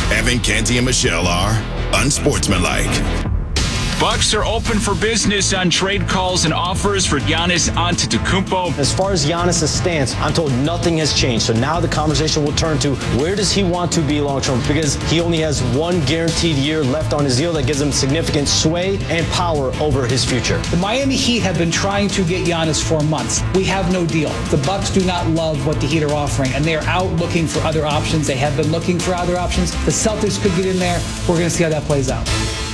Evan, Canty, and Michelle are unsportsmanlike. Bucks are open for business on trade calls and offers for Giannis Antetokounmpo. As far as Giannis' stance, I'm told nothing has changed. So now the conversation will turn to where does he want to be long-term? Because he only has one guaranteed year left on his deal that gives him significant sway and power over his future. The Miami Heat have been trying to get Giannis for months. We have no deal. The Bucks do not love what the Heat are offering, and they are out looking for other options. They have been looking for other options. The Celtics could get in there. We're going to see how that plays out.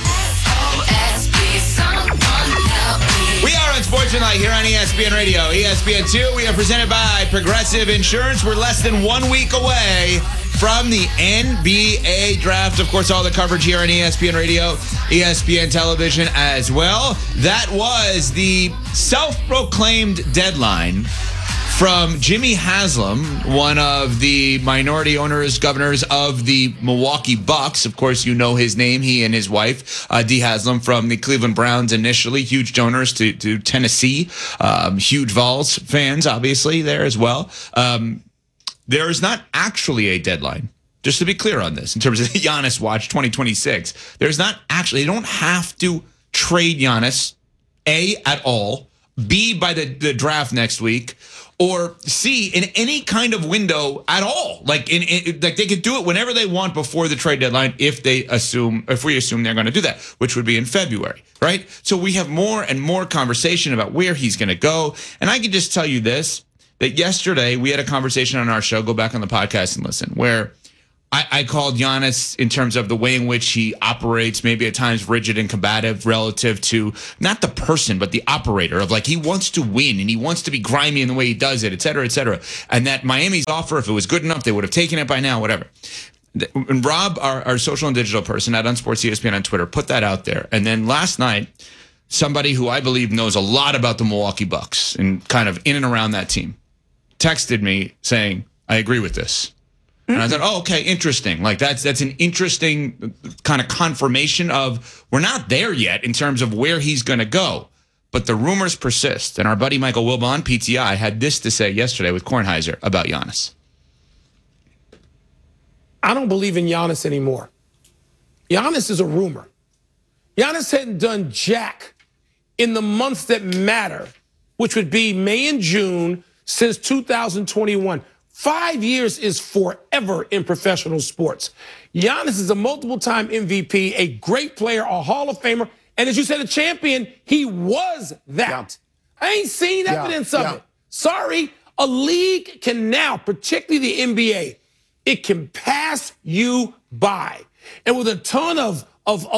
We are unsportsmanlike here on ESPN Radio, ESPN2. We are presented by Progressive Insurance. We're less than 1 week away from the NBA draft. Of course, all the coverage here on ESPN Radio, ESPN Television as well. That was the self-proclaimed deadline from Jimmy Haslam, one of the minority owners, governors of the Milwaukee Bucks. Of course, you know his name, he and his wife, Dee Haslam, from the Cleveland Browns initially, huge donors to Tennessee, huge Vols fans, obviously, there as well. There is not actually a deadline, just to be clear on this, in terms of the Giannis Watch 2026. There's not actually, they don't have to trade Giannis, A, at all, B, by the draft next week, or C, in any kind of window at all. Like like they could do it whenever they want before the trade deadline if we assume they're going to do that, which would be in February, right? So we have more and more conversation about where he's going to go. And I can just tell you this, that yesterday we had a conversation on our show, go back on the podcast and listen, where I called Giannis in terms of the way in which he operates, maybe at times rigid and combative relative to not the person, but the operator of like he wants to win and he wants to be grimy in the way he does it, et cetera, et cetera. And that Miami's offer, if it was good enough, they would have taken it by now, whatever. And Rob, our social and digital person at Unsports ESPN on Twitter, put that out there. And then last night, somebody who I believe knows a lot about the Milwaukee Bucks and kind of in and around that team texted me saying, I agree with this. And I thought, oh, okay, interesting. Like that's an interesting kind of confirmation of we're not there yet in terms of where he's going to go. But the rumors persist. And our buddy Michael Wilbon, PTI, had this to say yesterday with Kornheiser about Giannis. I don't believe in Giannis anymore. Giannis is a rumor. Giannis hadn't done jack in the months that matter, which would be May and June since 2021. 5 years is forever in professional sports. Giannis is a multiple-time MVP, a great player, a Hall of Famer, and as you said, a champion. He was that. Yeah. I ain't seen evidence of it. Sorry. A league can now, particularly the NBA, it can pass you by. And with a ton of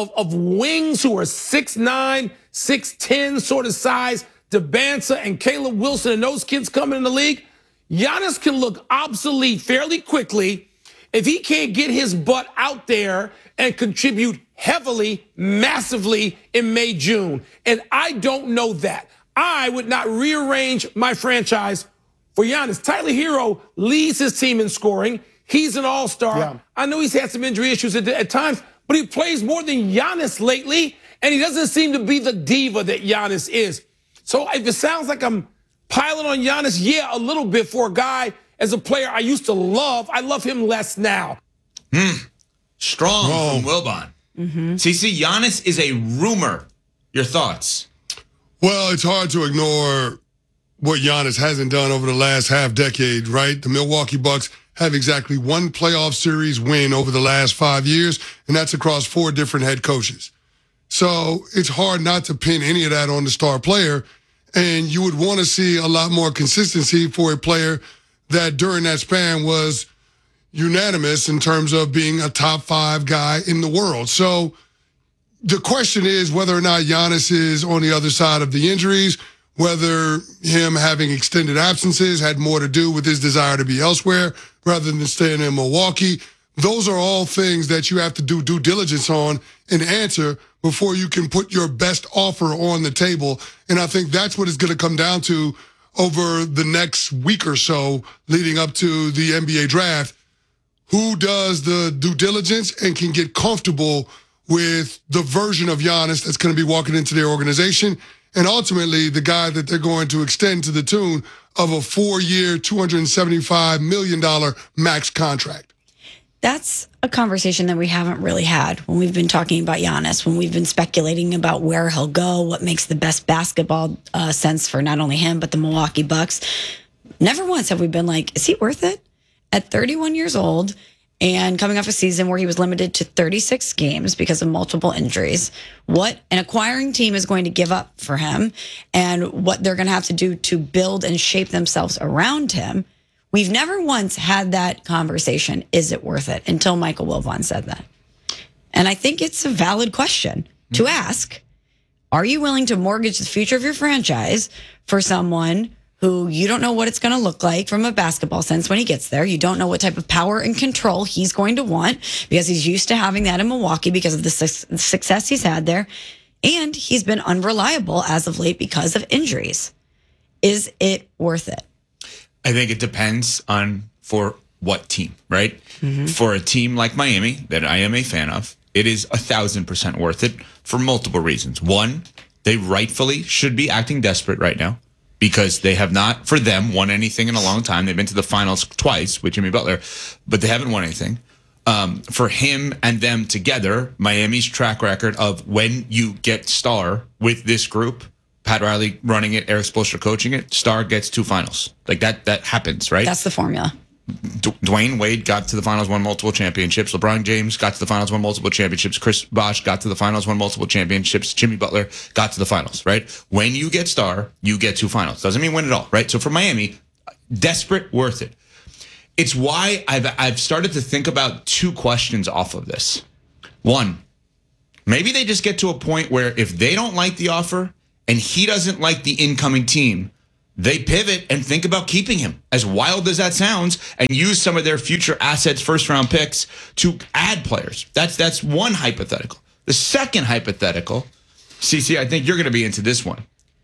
wings who are 6'9", 6'10" sort of size, DeBanza and Caleb Wilson and those kids coming in the league, Giannis can look obsolete fairly quickly if he can't get his butt out there and contribute heavily, massively in May, June. And I don't know that. I would not rearrange my franchise for Giannis. Tyler Hero leads his team in scoring. He's an all-star. Yeah. I know he's had some injury issues at times, but he plays more than Giannis lately, and he doesn't seem to be the diva that Giannis is. So if it sounds like I'm piling on Giannis, yeah, a little bit for a guy as a player I used to love. I love him less now. Strong from Wilbon. CC, Giannis is a rumor. Your thoughts? Well, it's hard to ignore what Giannis hasn't done over the last half decade, right? The Milwaukee Bucks have exactly one playoff series win over the last 5 years, and that's across 4 different head coaches. So it's hard not to pin any of that on the star player. And you would want to see a lot more consistency for a player that during that span was unanimous in terms of being a top 5 guy in the world. So the question is whether or not Giannis is on the other side of the injuries, whether him having extended absences had more to do with his desire to be elsewhere rather than staying in Milwaukee. Those are all things that you have to do due diligence on and answer before you can put your best offer on the table. And I think that's what it's going to come down to over the next week or so leading up to the NBA draft. Who does the due diligence and can get comfortable with the version of Giannis that's going to be walking into their organization, and ultimately the guy that they're going to extend to the tune of a 4-year, $275 million max contract. that's a conversation that we haven't really had when we've been talking about Giannis, when we've been speculating about where he'll go, what makes the best basketball sense for not only him, but the Milwaukee Bucks. Never once have we been like, is he worth it? At 31 years old and coming off a season where he was limited to 36 games because of multiple injuries, what an acquiring team is going to give up for him and what they're going to have to do to build and shape themselves around him. We've never once had that conversation, is it worth it, until Michael Wilbon said that. And I think it's a valid question to ask. Are you willing to mortgage the future of your franchise for someone who you don't know what it's going to look like from a basketball sense when he gets there? You don't know what type of power and control he's going to want because he's used to having that in Milwaukee because of the success he's had there. And he's been unreliable as of late because of injuries. Is it worth it? I think it depends on for what team, right? For a team like Miami that I am a fan of, it is 1,000% worth it for multiple reasons. One, they rightfully should be acting desperate right now because they have not, for them, won anything in a long time. They've been to the finals twice with Jimmy Butler, but they haven't won anything. For him and them together, Miami's track record of when you get star with this group, Pat Riley running it, Eric Spoelstra coaching it, star gets 2 finals. Like that happens, right? That's the formula. Dwayne Wade got to the finals, won multiple championships. LeBron James got to the finals, won multiple championships. Chris Bosh got to the finals, won multiple championships. Jimmy Butler got to the finals, right? When you get star, you get 2 finals. Doesn't mean win it all, right? So for Miami, desperate, worth it. It's why I've started to think about 2 questions off of this. One, maybe they just get to a point where if they don't like the offer and he doesn't like the incoming team, they pivot and think about keeping him, as wild as that sounds, and use some of their future assets, first-round picks, to add players. That's one hypothetical. The second hypothetical, CC, I think you're going to be into this one.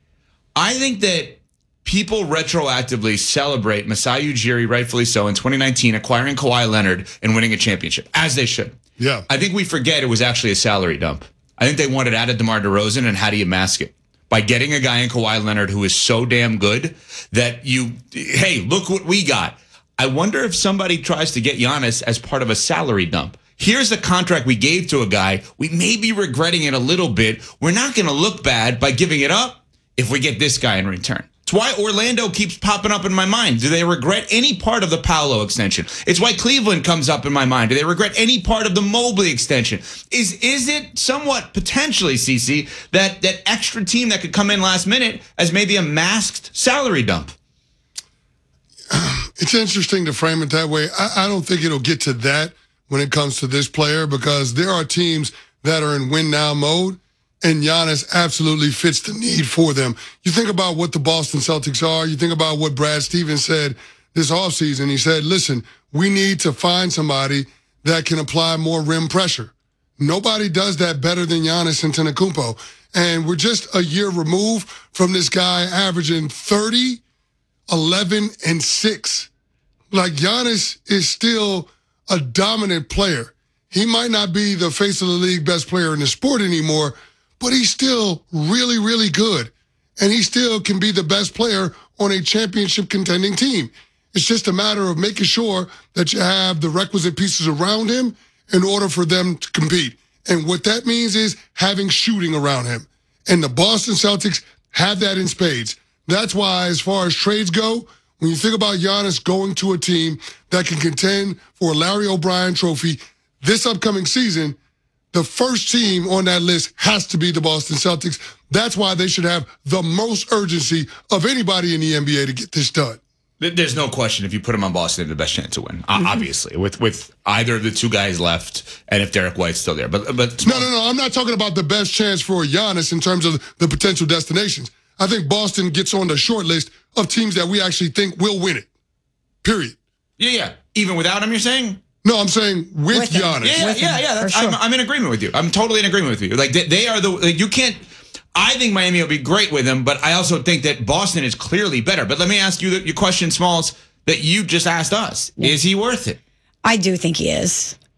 I think that people retroactively celebrate Masai Ujiri, rightfully so, in 2019, acquiring Kawhi Leonard and winning a championship, as they should. Yeah. I think we forget it was actually a salary dump. I think they wanted out of DeMar DeRozan, and how do you mask it? By getting a guy in Kawhi Leonard who is so damn good that hey, look what we got. I wonder if somebody tries to get Giannis as part of a salary dump. Here's the contract we gave to a guy. We may be regretting it a little bit. We're not going to look bad by giving it up if we get this guy in return. It's why Orlando keeps popping up in my mind. Do they regret any part of the Paolo extension? It's why Cleveland comes up in my mind. Do they regret any part of the Mobley extension? Is it somewhat potentially, CC, that extra team that could come in last minute as maybe a masked salary dump? It's interesting to frame it that way. I don't think it'll get to that when it comes to this player because there are teams that are in win now mode. And Giannis absolutely fits the need for them. You think about what the Boston Celtics are. You think about what Brad Stevens said this offseason. He said, listen, we need to find somebody that can apply more rim pressure. Nobody does that better than Giannis Antetokounmpo. And we're just a year removed from this guy averaging 30, 11, and 6. Like, Giannis is still a dominant player. He might not be the face of the league best player in the sport anymore, but he's still really, really good. And he still can be the best player on a championship contending team. It's just a matter of making sure that you have the requisite pieces around him in order for them to compete. And what that means is having shooting around him. And the Boston Celtics have that in spades. That's why, as far as trades go, when you think about Giannis going to a team that can contend for a Larry O'Brien trophy this upcoming season, the first team on that list has to be the Boston Celtics. That's why they should have the most urgency of anybody in the NBA to get this done. There's no question if you put them on Boston, they have the best chance to win. Obviously, with either of the 2 guys left, and if Derek White's still there. But no. I'm not talking about the best chance for Giannis in terms of the potential destinations. I think Boston gets on the short list of teams that we actually think will win it. Period. Yeah. Even without him, you're saying? No, I'm saying with Giannis. Yeah. Sure. I'm in agreement with you. I'm totally in agreement with you. Like they are you can't. I think Miami will be great with him, but I also think that Boston is clearly better. But let me ask you your question, Smalls, that you just asked us. Yeah. Is he worth it? I do think he is.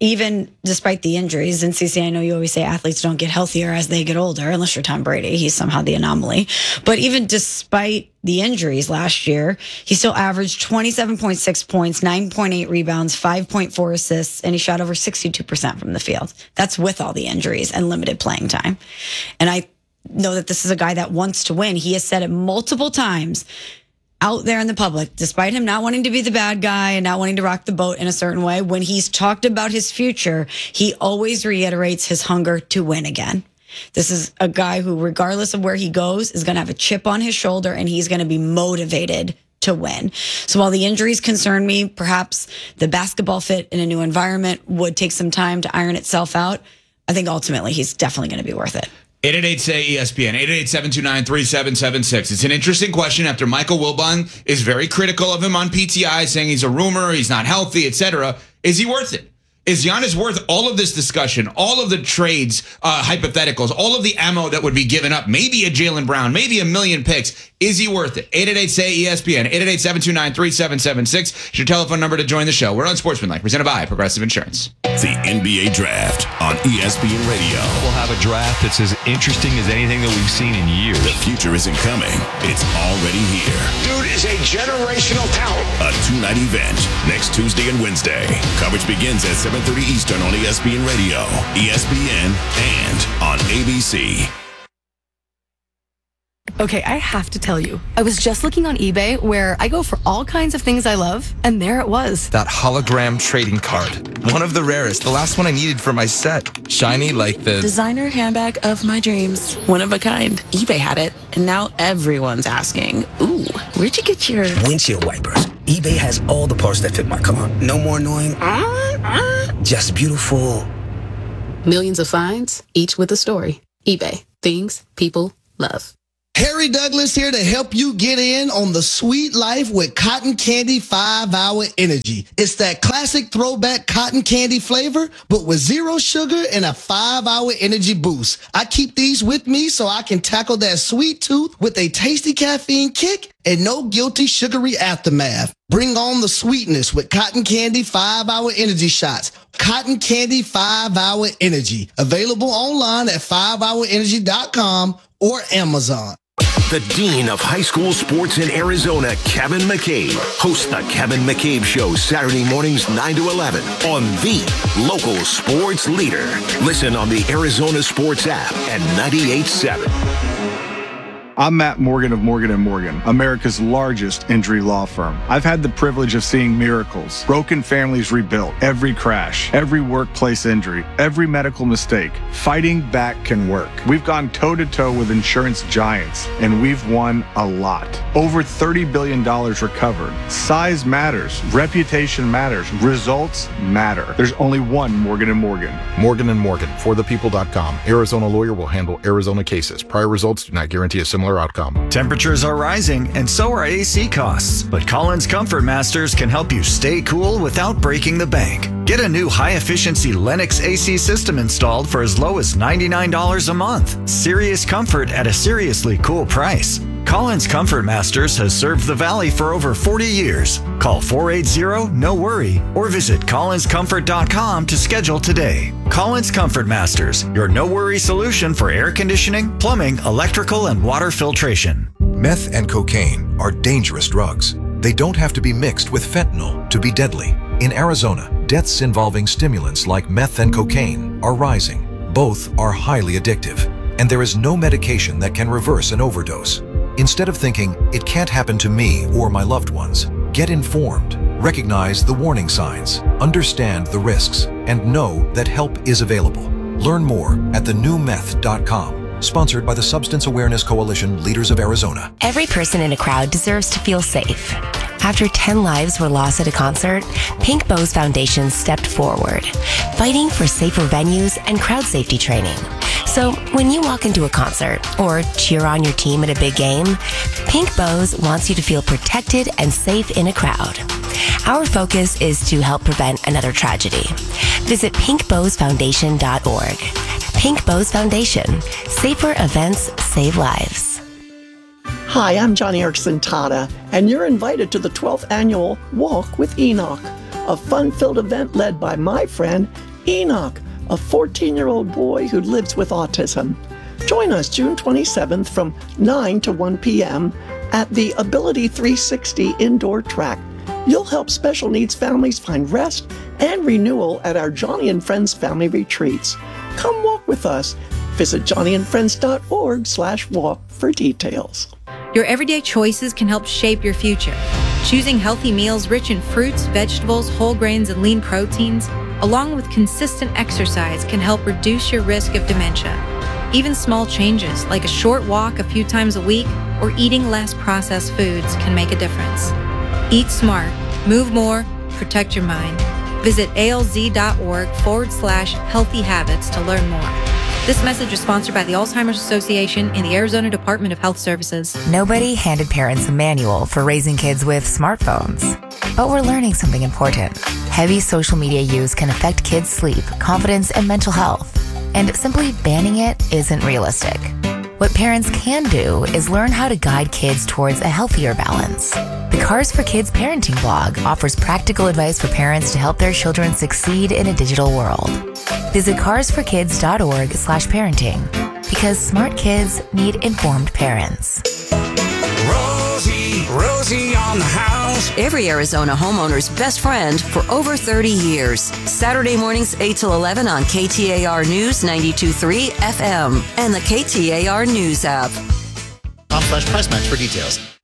even despite the injuries, and CC, I know you always say athletes don't get healthier as they get older, unless you're Tom Brady. He's somehow the anomaly. But even despite the injuries last year, he still averaged 27.6 points, 9.8 rebounds, 5.4 assists, and he shot over 62% from the field. That's with all the injuries and limited playing time. And I know that this is a guy that wants to win. He has said it multiple times out there in the public, despite him not wanting to be the bad guy and not wanting to rock the boat in a certain way. When he's talked about his future, he always reiterates his hunger to win again. This is a guy who, regardless of where he goes, is going to have a chip on his shoulder, and he's going to be motivated to win. So while the injuries concern me, perhaps the basketball fit in a new environment would take some time to iron itself out. I think ultimately he's definitely going to be worth it. 888-SAY-ESPN, 888-729-3776. It's an interesting question after Michael Wilbon is very critical of him on PTI, saying he's a rumor, he's not healthy, etc. Is he worth it? Is Giannis worth all of this discussion, all of the trades, hypotheticals, all of the ammo that would be given up, maybe a Jaylen Brown, maybe a million picks? Is he worth it? 888-SAY-ESPN, 888-729-3776 is your telephone number to join the show. We're on Sportsmanlike, presented by Progressive Insurance. The NBA Draft on ESPN Radio. We'll have a draft that's as interesting as anything that we've seen in years. The future isn't coming. It's already here. Dude is a generational talent. A two-night event next Tuesday and Wednesday. Coverage begins at 7:30 Eastern on ESPN Radio, ESPN, and on ABC. Okay, I have to tell you, I was just looking on eBay where I go for all kinds of things I love, and there it was. That hologram trading card. One of the rarest. The last one I needed for my set. Shiny like the designer handbag of my dreams. One of a kind. eBay had it, and now everyone's asking, ooh, where'd you get your windshield wipers? eBay has all the parts that fit my car. No more annoying, just beautiful. Millions of finds, each with a story. eBay. Things people love. Harry Douglas here to help you get in on the sweet life with Cotton Candy 5-Hour Energy. It's that classic throwback cotton candy flavor, but with zero sugar and a 5-hour energy boost. I keep these with me so I can tackle that sweet tooth with a tasty caffeine kick and no guilty sugary aftermath. Bring on the sweetness with Cotton Candy 5-Hour Energy Shots. Cotton Candy 5-Hour Energy. Available online at 5hourenergy.com or Amazon. The Dean of High School Sports in Arizona, Kevin McCabe, hosts the Kevin McCabe Show Saturday mornings 9 to 11 on the local sports leader. Listen on the Arizona Sports app and 98.7. I'm Matt Morgan of Morgan & Morgan, America's largest injury law firm. I've had the privilege of seeing miracles, broken families rebuilt, every crash, every workplace injury, every medical mistake. Fighting back can work. We've gone toe-to-toe with insurance giants, and we've won a lot. Over $30 billion recovered. Size matters. Reputation matters. Results matter. There's only one Morgan & Morgan. Morgan & Morgan, forthepeople.com. Arizona lawyer will handle Arizona cases. Prior results do not guarantee a similar outcome. Temperatures are rising, and so are AC costs. But Collins Comfort Masters can help you stay cool without breaking the bank. Get a new high-efficiency Lennox AC system installed for as low as $99 a month. Serious comfort at a seriously cool price. Collins Comfort Masters has served the Valley for over 40 years. Call 480-NO-WORRY or visit collinscomfort.com to schedule today. Collins Comfort Masters, your no-worry solution for air conditioning, plumbing, electrical, and water filtration. Meth and cocaine are dangerous drugs. They don't have to be mixed with fentanyl to be deadly. In Arizona, deaths involving stimulants like meth and cocaine are rising. Both are highly addictive, and there is no medication that can reverse an overdose. Instead of thinking, it can't happen to me or my loved ones, get informed, recognize the warning signs, understand the risks, and know that help is available. Learn more at thenewmeth.com. Sponsored by the Substance Awareness Coalition Leaders of Arizona. Every person in a crowd deserves to feel safe. After 10 lives were lost at a concert, Pink Bows Foundation stepped forward, fighting for safer venues and crowd safety training. So when you walk into a concert or cheer on your team at a big game, Pink Bows wants you to feel protected and safe in a crowd. Our focus is to help prevent another tragedy. Visit pinkbowsfoundation.org. Pink Bows Foundation. Safer events save lives. Hi, I'm Johnny Erickson Tada, and you're invited to the 12th annual Walk with Enoch, a fun-filled event led by my friend Enoch, a 14-year-old boy who lives with autism. Join us June 27th from 9 to 1 p.m. at the Ability 360 indoor track. You'll help special needs families find rest and renewal at our Johnny and Friends family retreats. Come walk with us. Visit johnnyandfriends.org/walk for details. Your everyday choices can help shape your future. Choosing healthy meals rich in fruits, vegetables, whole grains, and lean proteins, along with consistent exercise, can help reduce your risk of dementia. Even small changes, like a short walk a few times a week or eating less processed foods, can make a difference. Eat smart, move more, protect your mind. Visit alz.org/healthy habits to learn more. This message is sponsored by the Alzheimer's Association and the Arizona Department of Health Services. Nobody handed parents a manual for raising kids with smartphones. But we're learning something important. Heavy social media use can affect kids' sleep, confidence, and mental health. And simply banning it isn't realistic. What parents can do is learn how to guide kids towards a healthier balance. The Cars for Kids parenting blog offers practical advice for parents to help their children succeed in a digital world. Visit carsforkids.org/parenting, because smart kids need informed parents. Rosie on the house. Every Arizona homeowner's best friend for over 30 years. Saturday mornings 8 till 11 on KTAR News 92.3 FM and the KTAR News app. .com/price match for details.